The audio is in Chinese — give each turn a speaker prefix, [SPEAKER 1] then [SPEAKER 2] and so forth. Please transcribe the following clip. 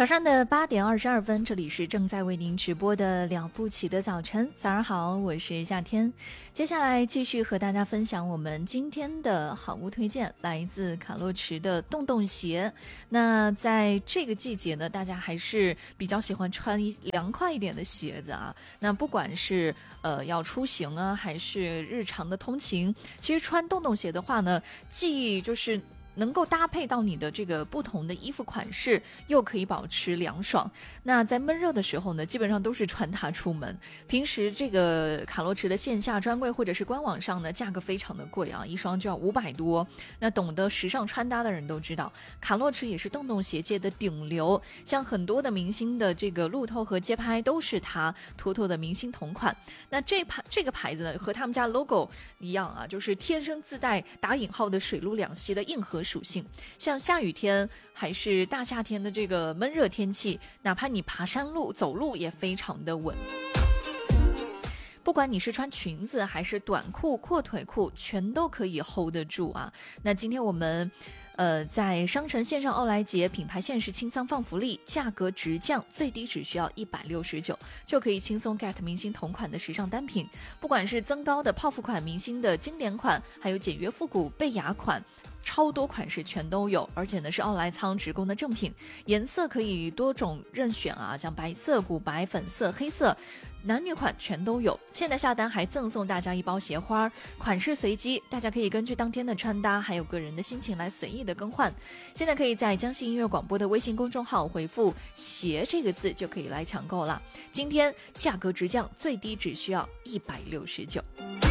[SPEAKER 1] 早上的8:22，这里是正在为您直播的了不起的早晨。早上好，我是夏天。接下来继续和大家分享我们今天的好物推荐，来自卡洛驰的洞洞鞋。那在这个季节呢，大家还是比较喜欢穿凉快一点的鞋子啊。那不管是要出行啊，还是日常的通勤，其实穿洞洞鞋的话呢，既就是能够搭配到你的这个不同的衣服款式，又可以保持凉爽。那在闷热的时候呢，基本上都是穿它出门。平时这个卡洛驰的线下专柜或者是官网上呢，价格非常的贵啊，一双就要500多。那懂得时尚穿搭的人都知道，卡洛驰也是洞洞鞋界的顶流，像很多的明星的这个路透和街拍都是它妥妥的明星同款。那这个牌子呢，和他们家 logo 一样啊，就是天生自带打引号的水陆两栖的硬核属性。像下雨天还是大夏天的这个闷热天气，哪怕你爬山路走路也非常的稳。不管你是穿裙子还是短裤、阔腿裤，全都可以 hold 得住啊。那今天我们在商城线上奥莱杰品牌限时清仓放福利，价格直降，最低只需要169就可以轻松 get 明星同款的时尚单品。不管是增高的泡芙款、明星的经典款，还有简约复古贝雅款，超多款式全都有，而且呢是奥莱仓直供的正品，颜色可以多种任选啊，像白色、古白、粉色、黑色，男女款全都有。现在下单还赠送大家一包鞋花，款式随机，大家可以根据当天的穿搭还有个人的心情来随意的更换。现在可以在江西音乐广播的微信公众号回复鞋这个字就可以来抢购了，今天价格直降，最低只需要169。